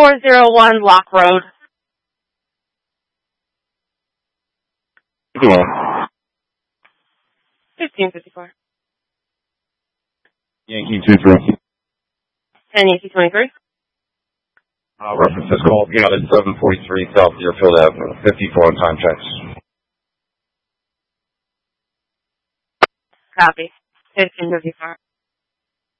401 Lock Road. Hello. 1554. Yankee 23. And Yankee 23. Reference is called United 743 South Deerfield Avenue, 54 on time checks. Copy. 1554.